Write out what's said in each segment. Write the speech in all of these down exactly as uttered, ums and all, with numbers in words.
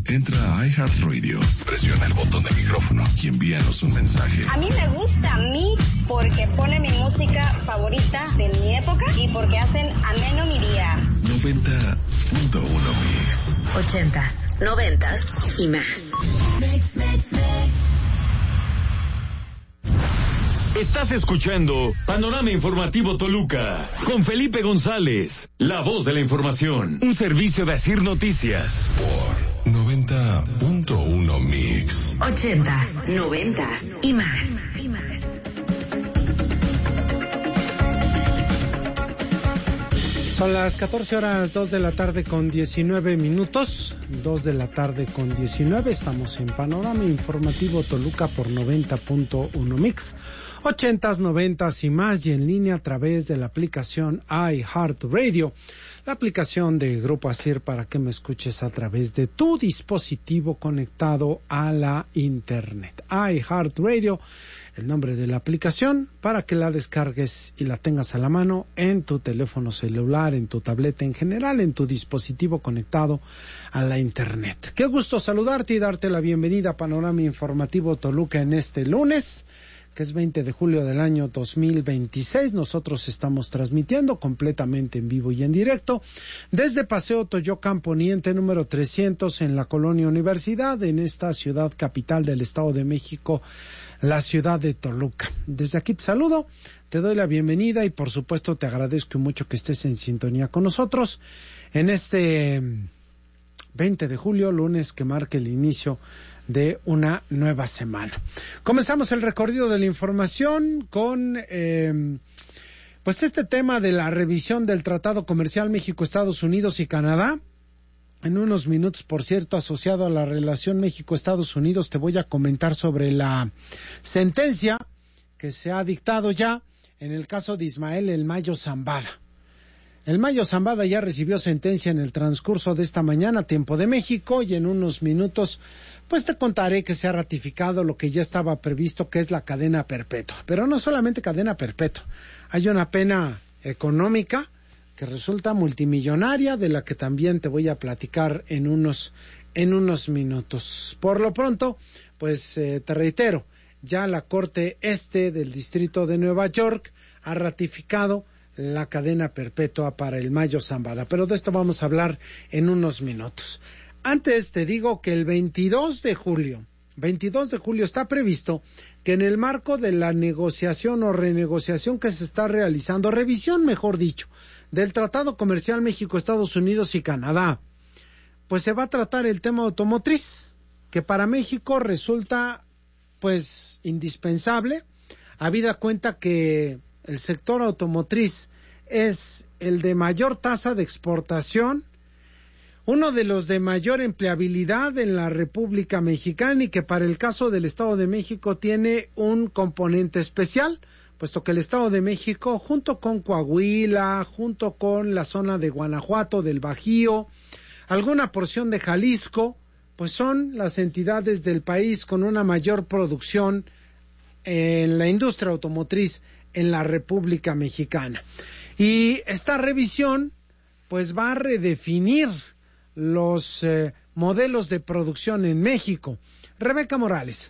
Entra a iHeartRadio, presiona el botón de micrófono y envíanos un mensaje. A mí me gusta Mix porque pone mi música favorita de mi época y porque hacen ameno mi día. noventa punto uno Mix. Ochentas, noventas y más. Mix, mix, mix. Estás escuchando Panorama Informativo Toluca con Felipe González, la voz de la información, un servicio de Asir Noticias. Por noventa punto uno Mix. Ochentas, noventas y más. Y más. Son las catorce horas, dos de la tarde con diecinueve minutos, dos de la tarde con diecinueve, estamos en Panorama Informativo Toluca por noventa punto uno Mix, ochentas, noventas y más, y en línea a través de la aplicación iHeartRadio, la aplicación de Grupo Asir para que me escuches a través de tu dispositivo conectado a la internet. iHeartRadio, el nombre de la aplicación, para que la descargues y la tengas a la mano en tu teléfono celular, en tu tableta, en general, en tu dispositivo conectado a la internet. Qué gusto saludarte y darte la bienvenida a Panorama Informativo Toluca en este lunes, que es veinte de julio del año dos mil veintiséis. Nosotros estamos transmitiendo completamente en vivo y en directo desde Paseo Toyocan Poniente número trescientos en la Colonia Universidad, en esta ciudad capital del Estado de México, la ciudad de Toluca. Desde aquí te saludo, te doy la bienvenida y por supuesto te agradezco mucho que estés en sintonía con nosotros en este veinte de julio, lunes que marca el inicio de una nueva semana. Comenzamos el recorrido de la información con eh, pues este tema de la revisión del Tratado Comercial México-Estados Unidos y Canadá. En unos minutos, por cierto, asociado a la relación México-Estados Unidos, te voy a comentar sobre la sentencia que se ha dictado ya en el caso de Ismael El Mayo Zambada. El Mayo Zambada ya recibió sentencia en el transcurso de esta mañana, tiempo de México, y en unos minutos pues te contaré que se ha ratificado lo que ya estaba previsto, que es la cadena perpetua. Pero no solamente cadena perpetua, hay una pena económica que resulta multimillonaria, de la que también te voy a platicar en unos en unos minutos. Por lo pronto, pues eh, te reitero, ya la Corte Este del Distrito de Nueva York ha ratificado la cadena perpetua para el Mayo Zambada, pero de esto vamos a hablar en unos minutos. Antes te digo que el veintidós de julio, veintidós de julio está previsto que en el marco de la negociación o renegociación que se está realizando, revisión mejor dicho, del Tratado Comercial México-Estados Unidos y Canadá, pues se va a tratar el tema automotriz, que para México resulta pues indispensable, habida cuenta que el sector automotriz es el de mayor tasa de exportación, uno de los de mayor empleabilidad en la República Mexicana y que para el caso del Estado de México tiene un componente especial, puesto que el Estado de México, junto con Coahuila, junto con la zona de Guanajuato, del Bajío, alguna porción de Jalisco, pues son las entidades del país con una mayor producción en la industria automotriz en la República Mexicana. Y esta revisión pues va a redefinir los eh, modelos de producción en México. Rebeca Morales.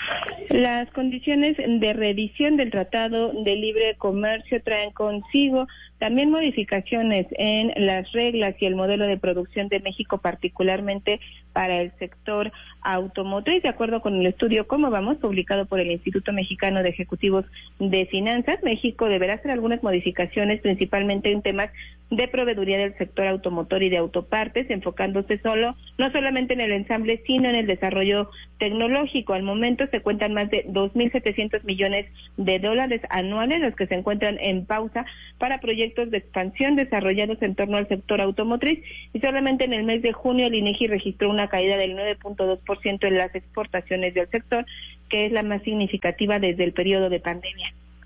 Las condiciones de revisión del Tratado de Libre Comercio traen consigo también modificaciones en las reglas y el modelo de producción de México, particularmente para el sector automotriz. De acuerdo con el estudio Cómo Vamos, publicado por el Instituto Mexicano de Ejecutivos de Finanzas, México deberá hacer algunas modificaciones, principalmente en temas de proveeduría del sector automotor y de autopartes, enfocándose solo, no solamente en el ensamble, sino en el desarrollo tecnológico. Al momento se cuentan más de dos mil setecientos millones de dólares anuales, los que se encuentran en pausa para proyectos de expansión desarrollados en torno al sector automotriz, y solamente en el mes de junio el INEGI registró una caída del nueve punto dos por ciento en las exportaciones del sector, que es la más significativa desde el periodo de pandemia.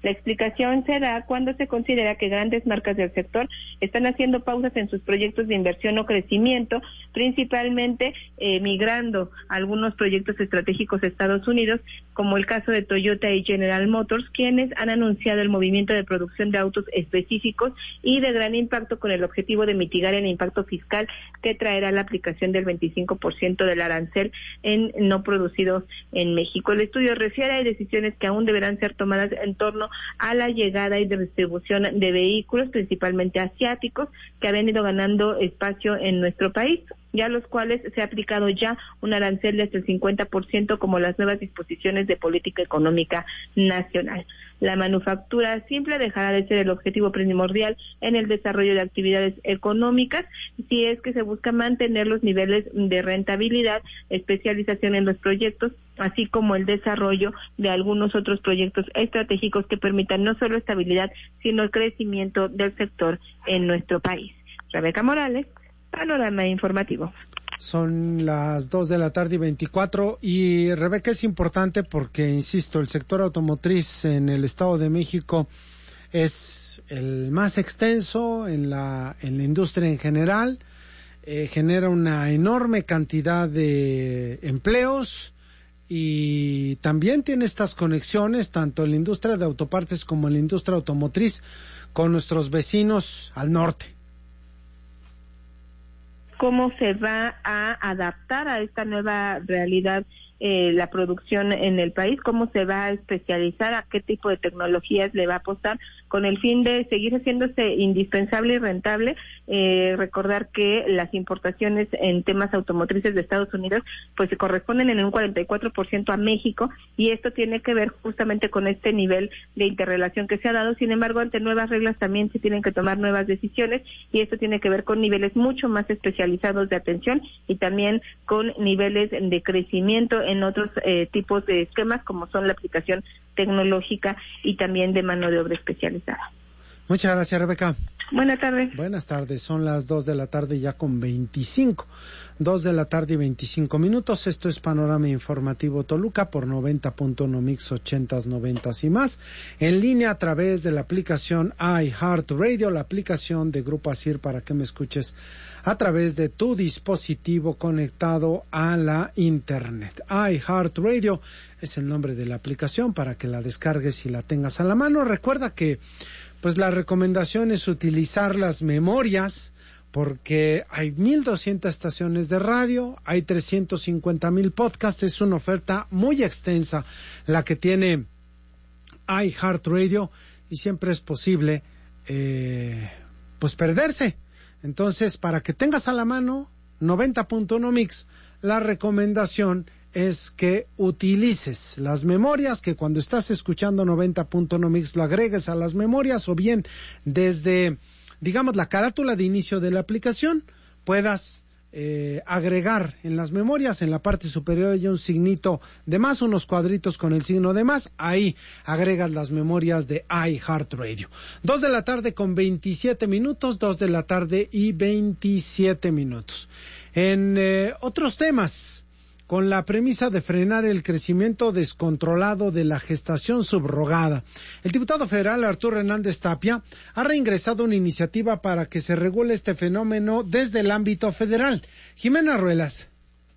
La explicación se da cuando se considera que grandes marcas del sector están haciendo pausas en sus proyectos de inversión o crecimiento, principalmente eh, migrando algunos proyectos estratégicos a Estados Unidos, como el caso de Toyota y General Motors, quienes han anunciado el movimiento de producción de autos específicos y de gran impacto con el objetivo de mitigar el impacto fiscal que traerá la aplicación del veinticinco por ciento del arancel en no producidos en México. El estudio refiere a decisiones que aún deberán ser tomadas en torno a la llegada y distribución de vehículos, principalmente asiáticos, que han ido ganando espacio en nuestro país, ya a los cuales se ha aplicado ya un arancel de hasta el cincuenta por ciento como las nuevas disposiciones de política económica nacional. La manufactura simple dejará de ser el objetivo primordial en el desarrollo de actividades económicas si es que se busca mantener los niveles de rentabilidad, especialización en los proyectos, así como el desarrollo de algunos otros proyectos estratégicos que permitan no solo estabilidad, sino el crecimiento del sector en nuestro país. Rebeca Morales, Panorama Informativo. Son las dos de la tarde y veinticuatro, y Rebeca, es importante porque, insisto, el sector automotriz en el Estado de México es el más extenso en la, en la industria en general, eh, genera una enorme cantidad de empleos y también tiene estas conexiones, tanto en la industria de autopartes como en la industria automotriz, con nuestros vecinos al norte. ¿Cómo se va a adaptar a esta nueva realidad eh, la producción en el país? ¿Cómo se va a especializar? ¿A qué tipo de tecnologías le va a apostar? Con el fin de seguir haciéndose indispensable y rentable. Eh, recordar que las importaciones en temas automotrices de Estados Unidos pues se corresponden en un cuarenta y cuatro por ciento a México, y esto tiene que ver justamente con este nivel de interrelación que se ha dado. Sin embargo, ante nuevas reglas también se tienen que tomar nuevas decisiones, y esto tiene que ver con niveles mucho más especializados de atención y también con niveles de crecimiento en otros eh, tipos de esquemas, como son la aplicación tecnológica y también de mano de obra especializada. Muchas gracias, Rebeca. Buenas tardes. Buenas tardes, son las dos de la tarde ya con veinticinco. Dos de la tarde y veinticinco minutos. Esto es Panorama Informativo Toluca por noventa punto uno Mix ochentas, noventas y más. En línea a través de la aplicación iHeartRadio, la aplicación de Grupo Asir, para que me escuches a través de tu dispositivo conectado a la internet. iHeartRadio es el nombre de la aplicación para que la descargues y la tengas a la mano. Recuerda que pues la recomendación es utilizar las memorias, porque hay mil doscientas estaciones de radio, hay trescientos cincuenta mil podcasts, es una oferta muy extensa la que tiene iHeartRadio, y siempre es posible eh, pues perderse. Entonces, para que tengas a la mano noventa punto uno Mix, la recomendación es que utilices las memorias, que cuando estás escuchando noventa punto uno Mix lo agregues a las memorias, o bien desde, digamos, la carátula de inicio de la aplicación puedas eh, agregar en las memorias, en la parte superior hay un signito de más, unos cuadritos con el signo de más, ahí agregas las memorias de iHeartRadio. Dos de la tarde con veintisiete minutos, dos de la tarde y veintisiete minutos. En eh, otros temas, con la premisa de frenar el crecimiento descontrolado de la gestación subrogada, el diputado federal Arturo Hernández Tapia ha reingresado una iniciativa para que se regule este fenómeno desde el ámbito federal. Jimena Ruelas.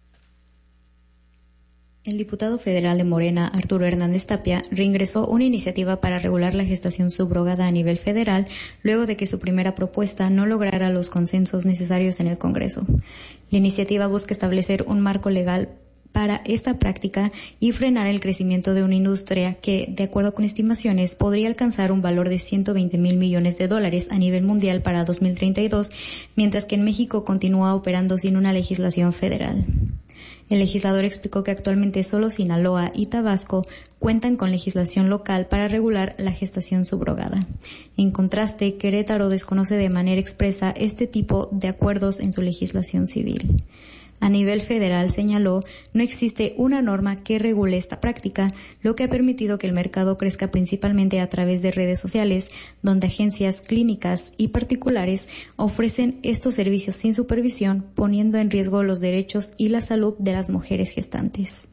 El diputado federal de Morena, Arturo Hernández Tapia, reingresó una iniciativa para regular la gestación subrogada a nivel federal, luego de que su primera propuesta no lograra los consensos necesarios en el Congreso. La iniciativa busca establecer un marco legal para esta práctica y frenar el crecimiento de una industria que, de acuerdo con estimaciones, podría alcanzar un valor de ciento veinte mil millones de dólares a nivel mundial para dos mil treinta y dos, mientras que en México continúa operando sin una legislación federal. El legislador explicó que actualmente solo Sinaloa y Tabasco cuentan con legislación local para regular la gestación subrogada. En contraste, Querétaro desconoce de manera expresa este tipo de acuerdos en su legislación civil. A nivel federal, señaló, no existe una norma que regule esta práctica, lo que ha permitido que el mercado crezca principalmente a través de redes sociales, donde agencias clínicas y particulares ofrecen estos servicios sin supervisión, poniendo en riesgo los derechos y la salud de las mujeres gestantes.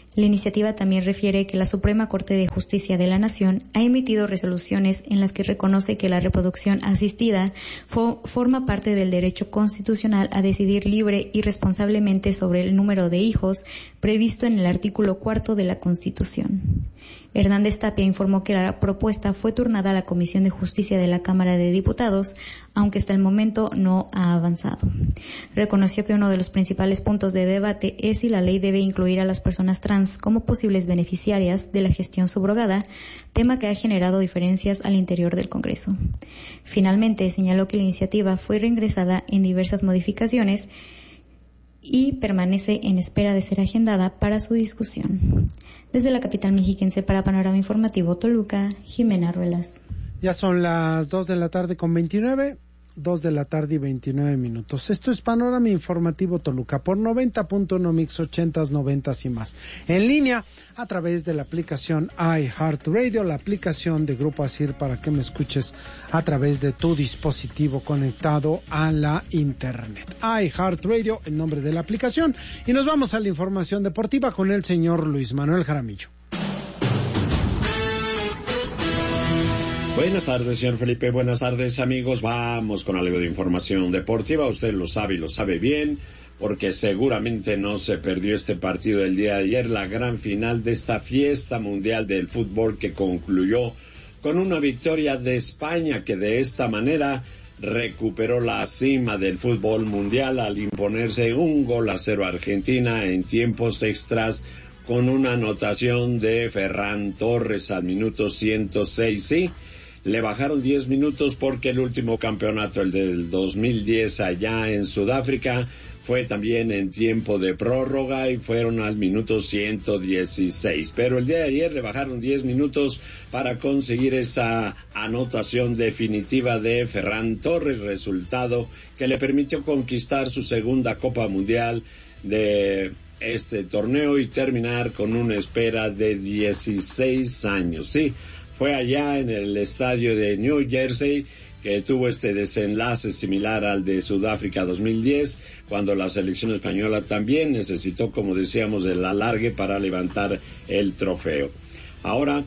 La iniciativa también refiere que la Suprema Corte de Justicia de la Nación ha emitido resoluciones en las que reconoce que la reproducción asistida fo- forma parte del derecho constitucional a decidir libre y responsablemente sobre el número de hijos previsto en el artículo cuarto de la Constitución. Hernández Tapia informó que la propuesta fue turnada a la Comisión de Justicia de la Cámara de Diputados, aunque hasta el momento no ha avanzado. Reconoció que uno de los principales puntos de debate es si la ley debe incluir a las personas trans como posibles beneficiarias de la gestión subrogada, tema que ha generado diferencias al interior del Congreso. Finalmente, señaló que la iniciativa fue reingresada en diversas modificaciones y permanece en espera de ser agendada para su discusión. Desde la capital mexiquense para Panorama Informativo Toluca, Jimena Ruelas. Ya son las dos de la tarde con veintinueve, dos de la tarde y veintinueve minutos. Esto es Panorama Informativo Toluca por noventa punto uno Mix, ochentas, noventas y más. En línea a través de la aplicación iHeartRadio, la aplicación de Grupo Asir para que me escuches a través de tu dispositivo conectado a la internet. iHeartRadio, el nombre de la aplicación. Y nos vamos a la información deportiva con el señor Luis Manuel Jaramillo. Buenas tardes, señor Felipe. Buenas tardes, amigos. Vamos con algo de información deportiva. Usted lo sabe y lo sabe bien, porque seguramente no se perdió este partido del día de ayer, la gran final de esta fiesta mundial del fútbol que concluyó con una victoria de España, que de esta manera recuperó la cima del fútbol mundial al imponerse un gol a cero a Argentina en tiempos extras, con una anotación de Ferran Torres al minuto ciento seis. Sí, le bajaron diez minutos porque el último campeonato, el del dos mil diez allá en Sudáfrica, fue también en tiempo de prórroga y fueron al minuto ciento dieciséis. Pero el día de ayer le bajaron diez minutos para conseguir esa anotación definitiva de Ferran Torres, resultado que le permitió conquistar su segunda Copa Mundial de este torneo y terminar con una espera de dieciséis años. Sí, fue allá en el estadio de New Jersey que tuvo este desenlace similar al de Sudáfrica dos mil diez, cuando la selección española también necesitó, como decíamos, el alargue para levantar el trofeo. Ahora,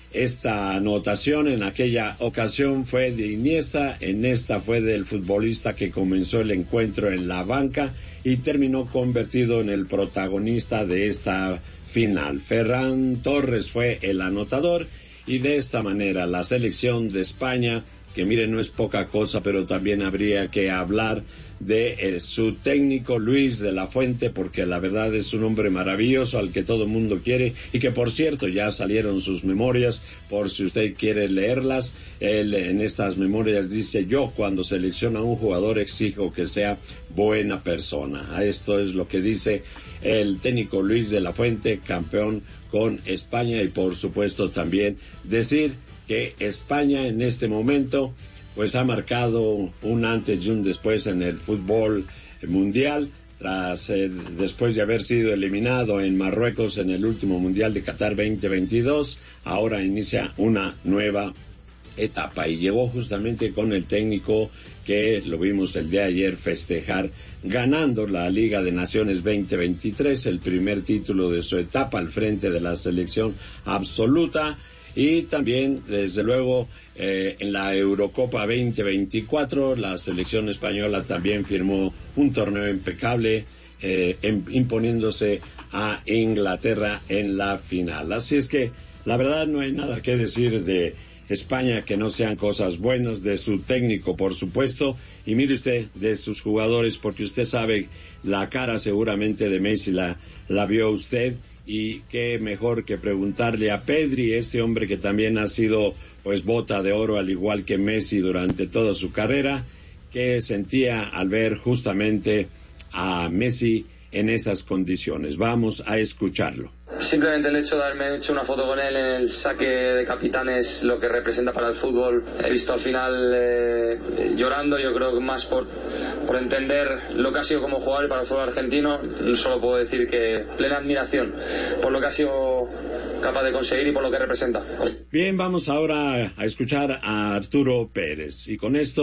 esta anotación en aquella ocasión fue de Iniesta, en esta fue del futbolista que comenzó el encuentro en la banca y terminó convertido en el protagonista de esta final. Ferran Torres fue el anotador y de esta manera la selección de España, que miren, no es poca cosa, pero también habría que hablar de eh, su técnico Luis de la Fuente, porque la verdad es un hombre maravilloso al que todo el mundo quiere y que, por cierto, ya salieron sus memorias, por si usted quiere leerlas. Él en estas memorias dice: yo cuando selecciono a un jugador exijo que sea buena persona. Esto es lo que dice el técnico Luis de la Fuente, campeón con España, y por supuesto también decir que España en este momento pues ha marcado un antes y un después en el fútbol mundial, tras eh, después de haber sido eliminado en Marruecos en el último Mundial de Qatar veinte veintidós, ahora inicia una nueva etapa y llegó justamente con el técnico que lo vimos el día de ayer festejar ganando la Liga de Naciones veinte veintitrés, el primer título de su etapa al frente de la selección absoluta. Y también, desde luego, eh, en la Eurocopa veinte veinticuatro, la selección española también firmó un torneo impecable, eh, en, imponiéndose a Inglaterra en la final. Así es que, la verdad, no hay nada que decir de España que no sean cosas buenas, de su técnico, por supuesto, y mire usted, de sus jugadores, porque usted sabe, la cara seguramente de Messi la, la vio usted. Y qué mejor que preguntarle a Pedri, este hombre que también ha sido pues bota de oro al igual que Messi durante toda su carrera, qué sentía al ver justamente a Messi en esas condiciones. Vamos a escucharlo. Simplemente el hecho de haberme hecho una foto con él en el saque de capitanes, lo que representa para el fútbol, he visto al final eh, llorando, yo creo que más por, por entender lo que ha sido como jugador para el fútbol argentino. Solo puedo decir que plena admiración por lo que ha sido capaz de conseguir y por lo que representa. Bien, vamos ahora a escuchar a Arturo Pérez y con esto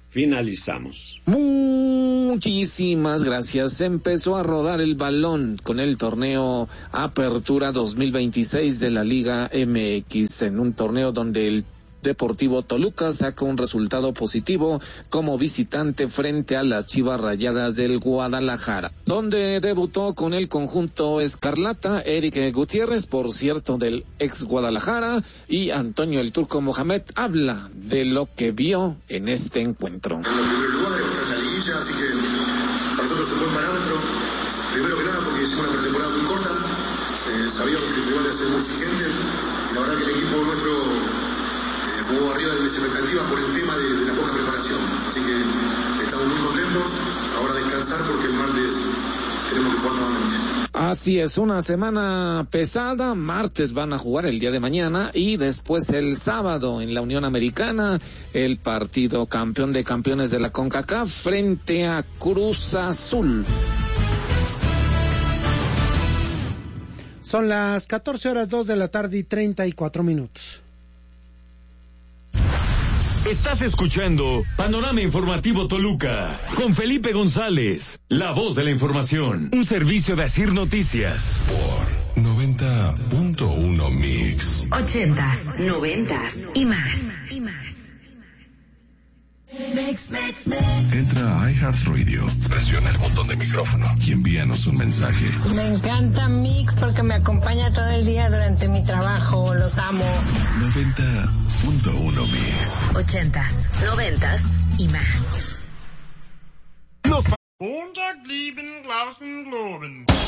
finalizamos. Muchísimas gracias. Empezó a rodar el balón con el torneo Apertura dos mil veintiséis de la Liga M X, en un torneo donde el Deportivo Toluca saca un resultado positivo como visitante frente a las Chivas Rayadas del Guadalajara, donde debutó con el conjunto escarlata Eric Gutiérrez, por cierto, del ex Guadalajara, y Antonio el Turco Mohamed habla de lo que vio en este encuentro. En primer lugar, está en la liguilla, así que para nosotros es un buen parámetro. Primero que nada porque hicimos una pretemporada muy corta, eh, sabíamos que el rival iba a ser muy exigente, y la verdad que el equipo nuestro jugó arriba de mis expectativas por el tema de, de la poca preparación. Así que estamos muy contentos. Ahora descansar porque el martes tenemos que jugar nuevamente. Así es, una semana pesada. Martes van a jugar el día de mañana y después el sábado en la Unión Americana el partido campeón de campeones de la CONCACAF frente a Cruz Azul. Son las catorce horas dos de la tarde y treinta y cuatro minutos. Estás escuchando Panorama Informativo Toluca con Felipe González, la voz de la información, un servicio de Asir Noticias por noventa punto uno Mix. Ochentas, noventas y más. Y más. Mix, mix, mix. Entra a iHeartRadio, presiona el botón de micrófono y envíanos un mensaje. Me encanta Mix porque me acompaña todo el día durante mi trabajo, los amo. noventa punto uno Mix. Ochentas, noventas y más. Los